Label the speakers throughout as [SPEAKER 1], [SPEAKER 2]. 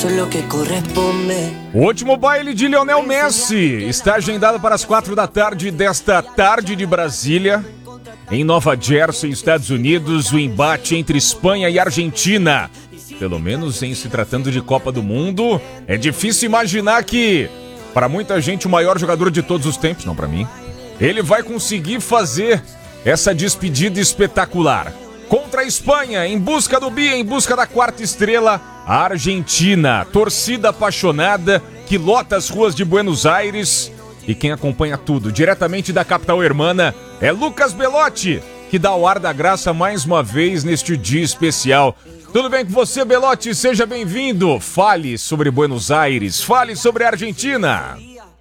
[SPEAKER 1] O último baile de Lionel Messi está agendado para as 4 da tarde desta tarde de Brasília. Em Nova Jersey, Estados Unidos, o embate entre Espanha e Argentina. Pelo menos em se tratando de Copa do Mundo, é difícil imaginar que, para muita gente, o maior jogador de todos os tempos, não para mim, ele vai conseguir fazer essa despedida espetacular. Contra a Espanha, em busca do bi, em busca da quarta estrela, a Argentina, torcida apaixonada que lota as ruas de Buenos Aires. E quem acompanha tudo diretamente da capital hermana é Lucas Belotti, que dá o ar da graça mais uma vez neste dia especial. Tudo bem com você, Belotti? Seja bem-vindo. Fale sobre Buenos Aires, fale sobre a Argentina.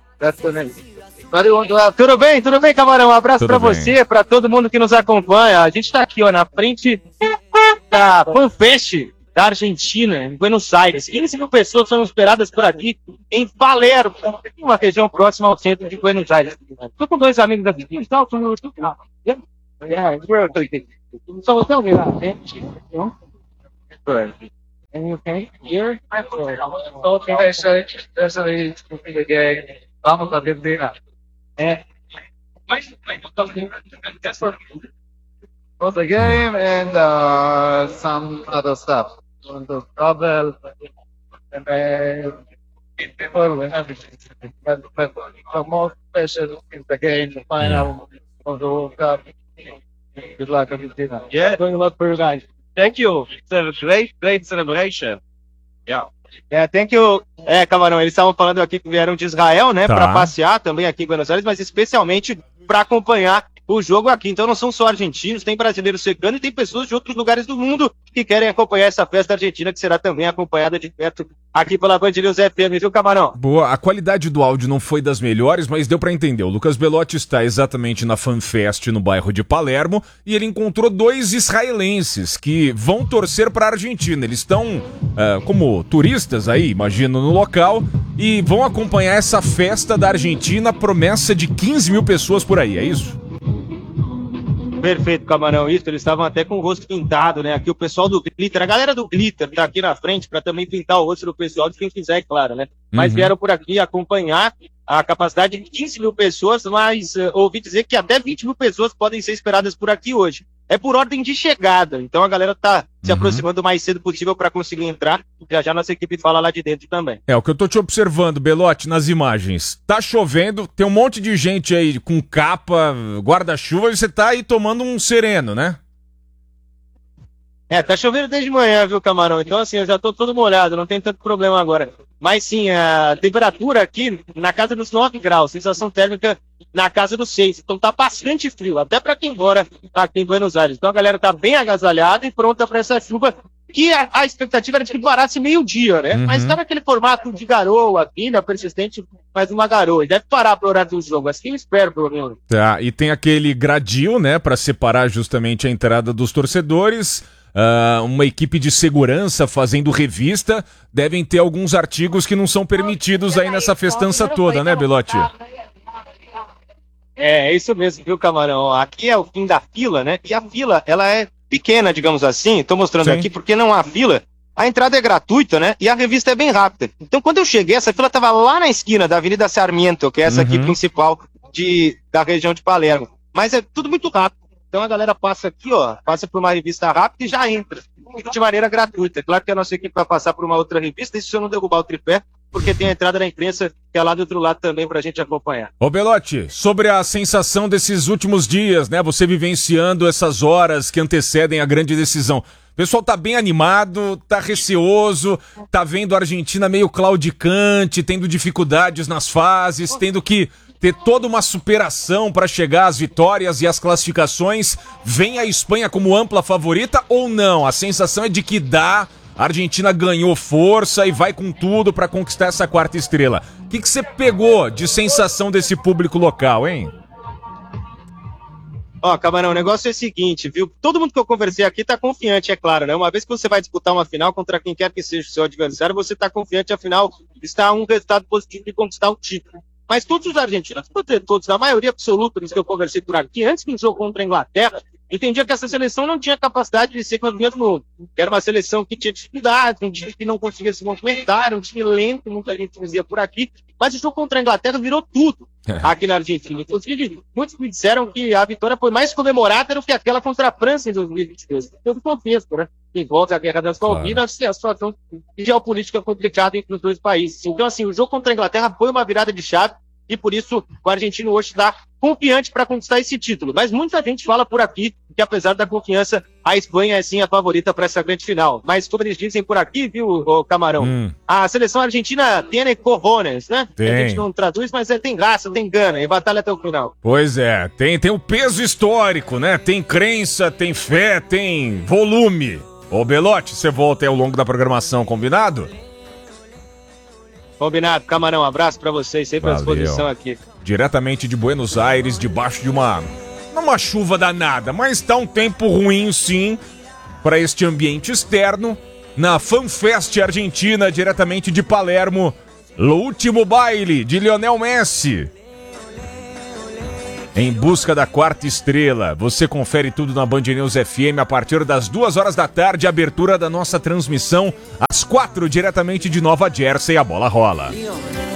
[SPEAKER 2] Tudo bem, camarão? Um abraço para você, para todo mundo que nos acompanha. A gente está aqui, ó, na frente da FanFest da Argentina, em Buenos Aires. 15 mil pessoas são esperadas por aqui em Palermo, uma região próxima ao centro de Buenos Aires. Estou com dois amigos aqui. Só você ouvir lá. Vamos fazer bem. Was the game and some other stuff. The travel and people and everything. But the most special is the game, the final of the World Cup. Good luck, Argentina.
[SPEAKER 3] Yeah,
[SPEAKER 2] Good luck for you guys.
[SPEAKER 3] thank you. It's a great celebration. Yeah.
[SPEAKER 2] Thank you. Camarão, eles estavam falando aqui que vieram de Israel, né, para passear também aqui em Buenos Aires, mas especialmente para acompanhar o jogo aqui. Então não são só argentinos, tem brasileiros chegando e tem pessoas de outros lugares do mundo que querem acompanhar essa festa argentina, que será também acompanhada de perto aqui pela Band News FM, viu, Camarão?
[SPEAKER 1] Boa, a qualidade do áudio não foi das melhores, mas deu pra entender. O Lucas Belotti está exatamente na FanFest no bairro de Palermo e ele encontrou dois israelenses que vão torcer pra Argentina. Eles estão como turistas aí, imagino, no local e vão acompanhar essa festa da Argentina, promessa de 15 mil pessoas por aí, é isso?
[SPEAKER 2] Perfeito, Camarão, isso, eles estavam até com o rosto pintado, né, aqui o pessoal do Glitter, a galera do Glitter tá aqui na frente para também pintar o rosto do pessoal, de quem quiser, é claro, né, mas vieram por aqui acompanhar a capacidade de 15 mil pessoas, mas ouvi dizer que até 20 mil pessoas podem ser esperadas por aqui hoje. É por ordem de chegada, então a galera tá se aproximando o mais cedo possível para conseguir entrar, já nossa equipe fala lá de dentro também.
[SPEAKER 1] É, o que eu tô te observando, Belotti, nas imagens, tá chovendo, tem um monte de gente aí com capa, guarda-chuva, e você tá aí tomando um sereno, né?
[SPEAKER 2] Tá chovendo desde manhã, viu, Camarão? Então, assim, eu já tô todo molhado, não tem tanto problema agora. Mas, sim, a temperatura aqui na casa dos 9 graus, sensação térmica na casa dos 6. Então, tá bastante frio, até para quem mora aqui em Buenos Aires. Então, a galera tá bem agasalhada e pronta para essa chuva, que a expectativa era de que parasse meio-dia, né? Mas tá naquele formato de garoa aqui, né? Persistente, mas uma garoa. E deve parar pro horário do jogo, assim eu espero, pelo menos.
[SPEAKER 1] Tá, e tem aquele gradil, né, para separar justamente a entrada dos torcedores. Uma equipe de segurança fazendo revista, devem ter alguns artigos que não são permitidos aí nessa festança toda, né, Belotti?
[SPEAKER 2] É isso mesmo, viu, Camarão? Aqui é o fim da fila, né? E a fila, ela é pequena, digamos assim. Tô mostrando aqui porque não há fila. A entrada é gratuita, né? E a revista é bem rápida. Então, quando eu cheguei, essa fila tava lá na esquina da Avenida Sarmiento, que é essa aqui principal da região de Palermo. Mas é tudo muito rápido. Então a galera passa aqui, ó, passa por uma revista rápida e já entra, de maneira gratuita. Claro que a nossa equipe vai passar por uma outra revista, isso se eu não derrubar o tripé, porque tem a entrada da imprensa, que é lá do outro lado também pra gente acompanhar.
[SPEAKER 1] Ô Belotti, sobre a sensação desses últimos dias, né, você vivenciando essas horas que antecedem a grande decisão. O pessoal tá bem animado, tá receoso, tá vendo a Argentina meio claudicante, tendo dificuldades nas fases, tendo que ter toda uma superação para chegar às vitórias e às classificações. Vem a Espanha como ampla favorita ou não? A sensação é de que a Argentina ganhou força e vai com tudo para conquistar essa quarta estrela. O que você pegou de sensação desse público local, hein?
[SPEAKER 2] Ó, Camarão, o negócio é o seguinte, viu? Todo mundo que eu conversei aqui tá confiante, é claro, né? Uma vez que você vai disputar uma final contra quem quer que seja o seu adversário, você tá confiante, afinal, está a um resultado positivo de conquistar o título. Mas todos os argentinos, todos, a maioria absoluta dos que eu conversei por aqui, antes do jogo contra a Inglaterra, entendia que essa seleção não tinha capacidade de ser campeã do mundo. Era uma seleção que tinha dificuldade, um time que não conseguia se movimentar, um time lento, muita gente dizia por aqui. Mas o jogo contra a Inglaterra virou tudo aqui na Argentina. Inclusive, muitos me disseram que a vitória foi mais comemorada do que aquela contra a França em 2022. Todo contexto, né? Envolve a Guerra das Malvinas e a situação geopolítica complicada entre os dois países. Então, assim, o jogo contra a Inglaterra foi uma virada de chave e, por isso, o argentino hoje está confiante para conquistar esse título. Mas muita gente fala por aqui que, apesar da confiança, a Espanha é sim a favorita para essa grande final. Mas, como eles dizem por aqui, viu, Camarão? A seleção argentina tem cojones, né?
[SPEAKER 1] Tem.
[SPEAKER 2] A gente não traduz, mas tem raça, tem gana, e batalha até o final.
[SPEAKER 1] Pois é, tem o peso histórico, né? Tem crença, tem fé, tem volume. Ô, Belotti, você volta aí ao longo da programação, combinado?
[SPEAKER 2] Combinado, Camarão, abraço pra vocês, sempre à disposição aqui.
[SPEAKER 1] Diretamente de Buenos Aires, debaixo de uma chuva danada, mas tá um tempo ruim sim, para este ambiente externo, na FanFest Argentina, diretamente de Palermo, o último baile de Lionel Messi. Em busca da quarta estrela, você confere tudo na Band News FM a partir das 2 horas da tarde, abertura da nossa transmissão às 4, diretamente de Nova Jersey, a bola rola.